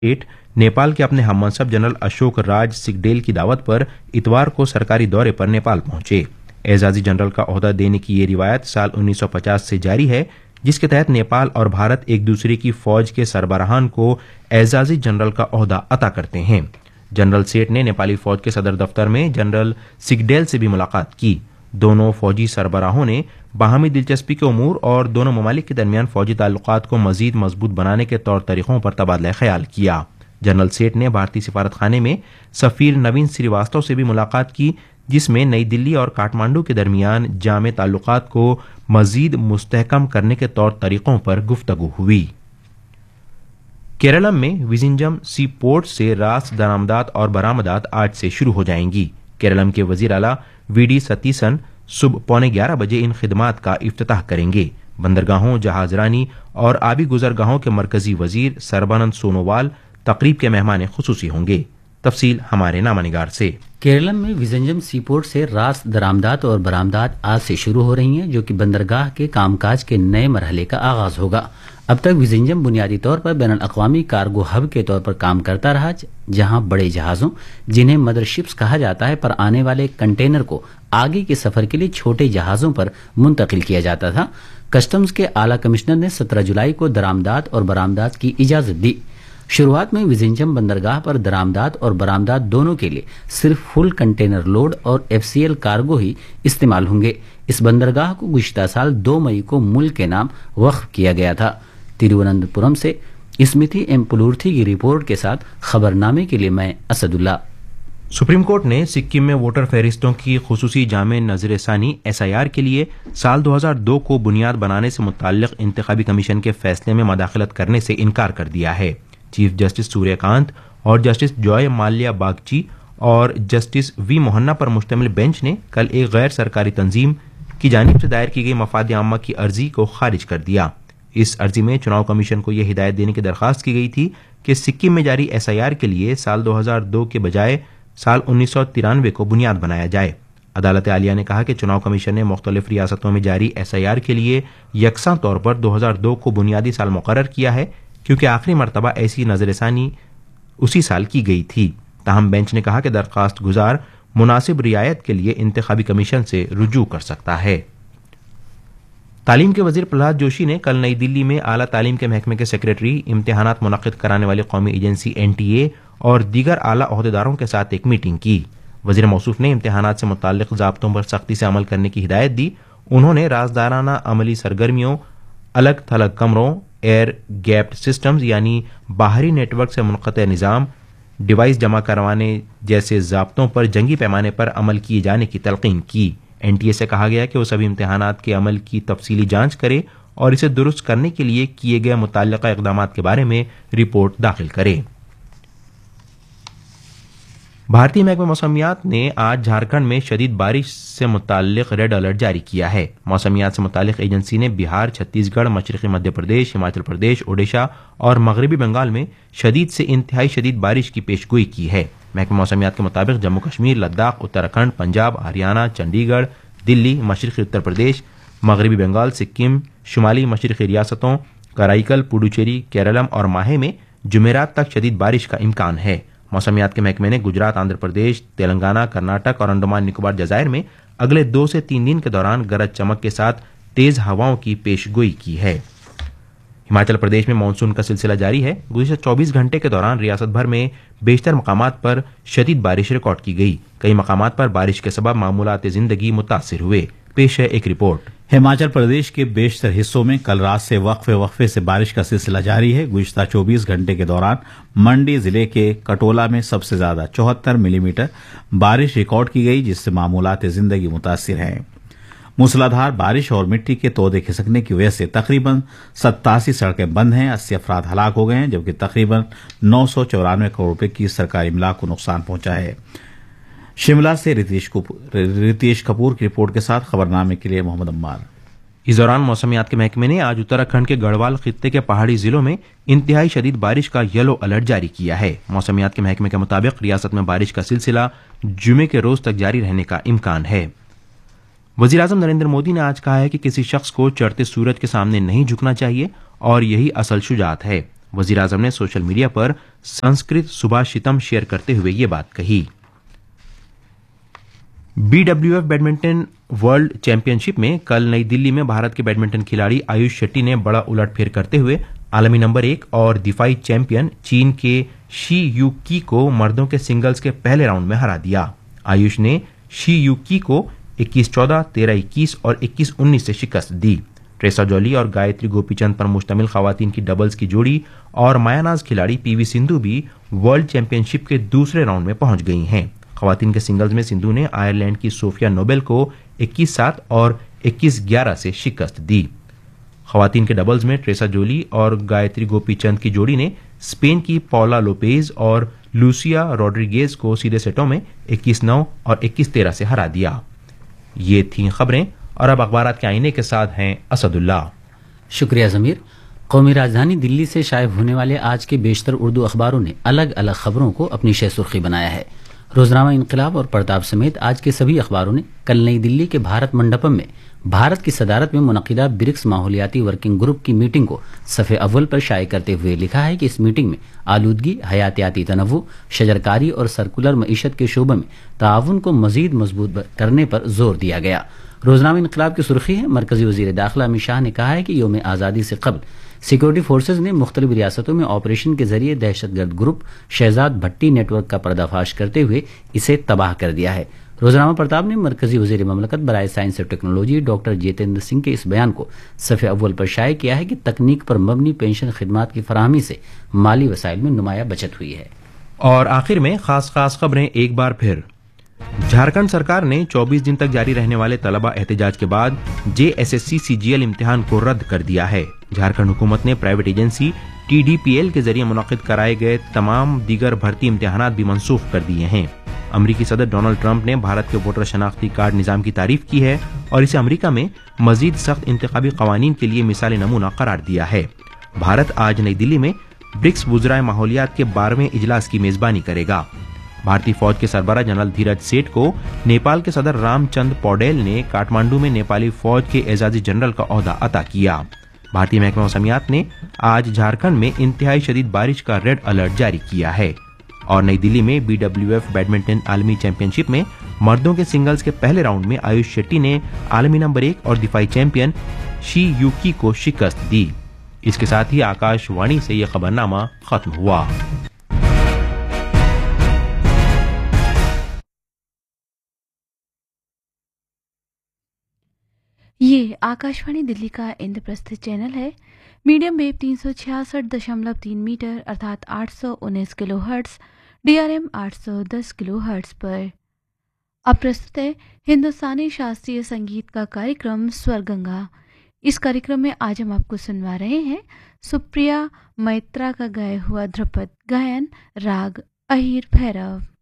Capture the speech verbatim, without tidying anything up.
State Nepal के अपने हममनसब general Ashok Raj Sigdel की दावत पर इतवार को सरकारी दौरे पर नेपाल पहुंचे। एजाजी जनरल का ओहदा देने की ये रिवायत साल उन्नीस सौ पचास से जारी है, जिसके तहत नेपाल और भारत एक दूसरे की फौज के सरबराहान को एजाजी जनरल का ओहदा अता करते हैं। जनरल सेठ ने नेपाली फौज के सदर दफ्तर में जनरल सिगडेल से भी मुलाकात की। दोनों फौजी सरबराहों ने बाहमी दिलचस्पी के उमूर और दोनों ममालिक के दरमियान फौजी ताल्लुकात को मजीद मजबूत बनाने के तौर तरीकों पर तबादला ख्याल किया। जनरल सेठ ने भारतीय सिफारत खाने में सफीर नवीन श्रीवास्तव से भी मुलाकात की, जिसमें नई दिल्ली और काठमांडू के दरमियान जामे ताल्लुकात को मजीद मुस्तहकम करने के तौर तरीकों पर गुफ्तगू हुई। केरलम में विजिंजम सी पोर्ट से रास दरामदात और बरामदात आज से शुरू हो जाएंगी। केरलम के वजीर आला वी डी सतीसन सुबह पौने ग्यारह बजे इन खिदमात का इफ्तिताह करेंगे। बंदरगाहों, जहाजरानी और आबी गुजरगाहों के मरकजी वजीर सरबानंद सोनोवाल तकरीब के मेहमान खुसूसी होंगे। तफसील हमारे नामानिगार से। केरलम में विजंजम सीपोर्ट से रास दरामदात और बरामदात आज से शुरू हो रही हैं, जो कि बंदरगाह के कामकाज के नए मरहले का आगाज होगा। अब तक विजंजम बुनियादी तौर पर बैनुल अक़वामी कार्गो हब के तौर पर काम करता रहा, जहां बड़े जहाजों, जिन्हें मदरशिप्स कहा जाता है, पर आने वाले कंटेनर को आगे के सफर के लिए छोटे जहाजों पर मुंतकिल किया जाता था। कस्टम्स के आला कमिश्नर ने सत्रह जुलाई को दरामदात और बरामदात की इजाजत दी। शुरुआत में विजिंजम बंदरगाह पर दरामदात और बरामदात दोनों के लिए सिर्फ फुल कंटेनर लोड और एफसीएल कार्गो ही इस्तेमाल होंगे। इस बंदरगाह को गुज़िश्ता साल दो मई को मुल्क के नाम वक्फ किया गया था। तिरुवनंतपुरम से स्मृति एम पुलूर्थी की रिपोर्ट के साथ खबरनामे के लिए मैं असदुल्ला। सुप्रीम कोर्ट ने सिक्किम में वोटर फहरिस्तों की खुसूसी जामे नजरसानी एस आई आर के लिए साल दो हज़ार दो को बुनियाद बनाने से मुताल्लिक इंतखाबी कमीशन के फैसले में मदाखलत करने से इनकार कर दिया है। चीफ जस्टिस सूर्यकांत और जस्टिस जॉय माल्या बागची और जस्टिस वी मोहन्ना पर मुश्तमिल बेंच ने कल एक गैर सरकारी तंजीम की जानिब से दायर की गई मफाद आम्मा की अर्जी को खारिज कर दिया। इस अर्जी में चुनाव कमीशन को यह हिदायत देने की दरख्वास्त की गई थी कि सिक्किम में जारी एस आई आर के लिए साल दो हज़ार दो के बजाय साल उन्नीस सौ तिरानवे को बुनियाद बनाया जाए। अदालत आलिया ने कहा कि चुनाव कमीशन ने मुख्तलिफ रियासतों में जारी एस आई आर के लिए यकसा तौर पर दो हज़ार दो को बुनियादी साल मुकर्रर किया है, क्योंकि आखिरी मरतबा ऐसी नजरसानी उसी साल की गई थी। ताहम बेंच ने कहा कि दरख्वास्त गुजार मुनासिब रियायत के लिए इंतखाबी कमीशन से रुजू कर सकता है। तालीम के वजीर प्रहलाद जोशी ने कल नई दिल्ली में आला तालीम के महकमे के सेक्रेटरी, इम्तिहानात मुनक्किद कराने वाली कौमी एजेंसी एन टी ए और दीगर आला ओहदेदारों के साथ एक मीटिंग की। वजीर मौसूफ ने इम्तिहानात से मुताल्लिक ज़ाब्तों पर सख्ती से अमल करने की हिदायत दी। उन्होंने राजदाराना अमली सरगर्मियों, अलग थलग कमरों, एयर गैप्ड सिस्टम्स यानी बाहरी नेटवर्क से मुनक़ते निज़ाम, डिवाइस जमा करवाने जैसे ज़ाब्तों पर जंगी पैमाने पर अमल किए जाने की तलकीन की। एन टी ए से कहा गया कि वो सभी इम्तिहानात के अमल की तफसीली जांच करे और इसे दुरुस्त करने के लिए किए गए मुतल्लिका इक़दामात के बारे में रिपोर्ट दाखिल करे। भारतीय महकमा मौसमियात ने आज झारखंड में शदीद बारिश से मुताल्लिक रेड अलर्ट जारी किया है। मौसमियात से मुताल्लिक एजेंसी ने बिहार, छत्तीसगढ़, मशरक़ी मध्य प्रदेश, हिमाचल प्रदेश, ओडिशा और मगरबी बंगाल में शदीद से इंतहाई शदीद बारिश की पेशगोई की है। महकमा मौसमियात के मुताबिक जम्मू कश्मीर, लद्दाख, उत्तराखंड, पंजाब, हरियाणा, चंडीगढ़, दिल्ली, मशरक़ी उत्तर प्रदेश, मगरबी बंगाल, सिक्किम, शुमाली मशरक़ी रियासतों कराईकल, पुडुचेरी, केरलम और माहे में जुमेरात तक शदीद बारिश का इम्कान है। मौसमियात के महकमे ने गुजरात, आंध्र प्रदेश, तेलंगाना, कर्नाटक और अंडमान निकोबार जजायर में अगले दो से तीन दिन के दौरान गरज चमक के साथ तेज हवाओं की पेशगोई की है। हिमाचल प्रदेश में मानसून का सिलसिला जारी है। गुज़िश्ता चौबीस घंटे के दौरान रियासत भर में बेशतर मकामात पर शदीद बारिश रिकॉर्ड की गई। कई मकामात पर बारिश के सबब मामूलात जिंदगी मुतासिर हुए। पेश है एक रिपोर्ट। हिमाचल प्रदेश के बेशतर हिस्सों में कल रात से वक्फे वक्फे से बारिश का सिलसिला जारी है। गुज़िश्ता चौबीस घंटे के दौरान मंडी जिले के कटोला में सबसे ज्यादा चौहत्तर मिलीमीटर बारिश रिकॉर्ड की गई, जिससे मामूलात जिंदगी मुतासिर हैं। मूसलाधार बारिश और मिट्टी के तोदे खिसकने की वजह से तकरीबन सत्तासी सड़कें बंद हैं, अस्सी अफराद हलाक हो गए हैं, जबकि तकरीबन नौ सौ चौरानवे करोड़ रुपए की सरकारी इमलाक को नुकसान पहुंचा है। शिमला से रितेश कपूर रितेश कपूर की रिपोर्ट के साथ खबरनामे के लिए मोहम्मद अम्मार। इस दौरान मौसमियात के महकमे ने आज उत्तराखंड के गढ़वाल खित्ते के पहाड़ी जिलों में इंतहाई शदीद बारिश का येलो अलर्ट जारी किया है। मौसमियात के महकमे के मुताबिक रियासत में बारिश का सिलसिला जुमे के रोज तक जारी रहने का इम्कान है। वजीर आजम नरेंद्र मोदी ने आज कहा है कि किसी शख्स को चढ़ते सूरज के सामने नहीं झुकना चाहिए और यही असल शुजाअत है। वजीर आजम ने सोशल मीडिया पर संस्कृत सुभाषितम शेयर करते हुए ये बात कही। बीडब्ल्यूएफ बैडमिंटन वर्ल्ड चैंपियनशिप में कल नई दिल्ली में भारत के बैडमिंटन खिलाड़ी आयुष शेट्टी ने बड़ा उलटफेर करते हुए आलमी नंबर एक और दिफाई चैंपियन चीन के शी यूकी को मर्दों के सिंगल्स के पहले राउंड में हरा दिया। आयुष ने शी यूकी को इक्कीस चौदह, तेरह इक्कीस और इक्कीस उन्नीस से शिकस्त दी। ट्रेसा जॉली और गायत्री गोपीचंद पर मुश्तमिल खवातीन की डबल्स की जोड़ी और मायानाज खिलाड़ी पीवी सिंधु भी वर्ल्ड चैंपियनशिप के दूसरे राउंड में पहुंच गई हैं। खवातीन के सिंगल्स में सिंधु ने आयरलैंड की सोफिया नोबेल को इक्कीस सात और इक्कीस ग्यारह से शिकस्त दी। खवातीन के डबल्स में ट्रेसा जोली और गायत्री गोपीचंद की जोड़ी ने स्पेन की पौला लोपेज और लूसिया रॉड्रिगेज को सीधे सेटों में इक्कीस नौ और इक्कीस तेरह से हरा दिया। ये थीं खबरें और अब अखबारात के आईने के साथ हैं असदुल्ला। शुक्रिया जमीर। कौमी राजधानी दिल्ली से शाये होने वाले आज के बेशतर उर्दू अखबारों ने अलग अलग खबरों को अपनी शह सुर्खी बनाया है। रोजनामा इनकलाब और प्रताप समेत आज के सभी अखबारों ने कल नई दिल्ली के भारत मंडपम में भारत की सदारत में मुनक़िदा ब्रिक्स माहौलियाती वर्किंग ग्रुप की मीटिंग को सफ़े अव्वल पर शाये करते हुए लिखा है कि इस मीटिंग में आलूदगी, हयातियाती तनव्वु, शजरकारी और सर्कुलर मईशत के शोबे में ताउन को मजीद मजबूत करने पर जोर दिया गया। रोजनामा इनकलाब की सुर्खी है, मरकजी वजीर दाखिला अमित शाह ने कहा है कि यौम आज़ादी से कबल सिक्योरिटी फोर्सेज ने मुख्तलिफ रियासतों में ऑपरेशन के जरिए दहशतगर्द ग्रुप शहजाद भट्टी नेटवर्क का पर्दाफाश करते हुए इसे तबाह कर दिया है। रोजनामा प्रताप ने मरकजी वजीर ममलकत बराए साइंस और टेक्नोलॉजी डॉक्टर जितेंद्र सिंह के इस बयान को सफ़े अव्वल पर शाये किया है कि तकनीक पर मबनी पेंशन खिदमात की फराहमी से माली वसाइल में नुमाया बचत हुई है। और आखिर में खास खास खबरें एक बार फिर। झारखंड सरकार ने चौबीस दिन तक जारी रहने वाले तलबा एहतजाज के बाद जेएसएससी सीजीएल इम्तिहान को रद्द कर दिया है। झारखंड हुकूमत ने प्राइवेट एजेंसी टीडीपीएल के जरिए मुनक्किद कराए गए तमाम दीगर भर्ती इम्तिहानात भी मनसूख कर दिए हैं। अमरीकी सदर डोनाल्ड ट्रंप ने भारत के वोटर शनाख्ती कार्ड निजाम की तारीफ की है और इसे अमरीका में मजीद सख्त इंतखाबी कवानीन के लिए मिसाल नमूना करार दिया है। भारत आज नई दिल्ली में ब्रिक्स वुज़राए माहौलियात के बारहवें इजलास की मेजबानी करेगा। भारतीय फौज के सरबराह जनरल धीरज सेठ को नेपाल के सदर रामचंद्र पौडेल ने काठमांडू में नेपाली फौज के एजाजी जनरल का ओहदा अता किया। भारतीय महकमा मौसमियात ने आज झारखंड में इंतहाई शदीद बारिश का रेड अलर्ट जारी किया है। और नई दिल्ली में बीडब्ल्यूएफ बैडमिंटन आलमी चैंपियनशिप में मर्दों के सिंगल्स के पहले राउंड में आयुष शेट्टी ने आलमी नंबर एक और दिफाई चैंपियन शी यूकी को शिकस्त दी। इसके साथ ही आकाशवाणी से यह खबरनामा खत्म हुआ। ये आकाशवाणी दिल्ली का इंद्रप्रस्थ चैनल है। मीडियम वेव तीन सौ छियासठ दशमलव तीन मीटर अर्थात आठ सौ उन्नीस किलो हर्ट्स, डीआरएम आठ सौ दस किलो हर्ट्स पर। अब प्रस्तुत है हिंदुस्तानी शास्त्रीय संगीत का कार्यक्रम स्वर गंगा। इस कार्यक्रम में आज हम आपको सुनवा रहे हैं सुप्रिया मैत्रा का गाया हुआ ध्रुपद गायन राग अहिर भैरव।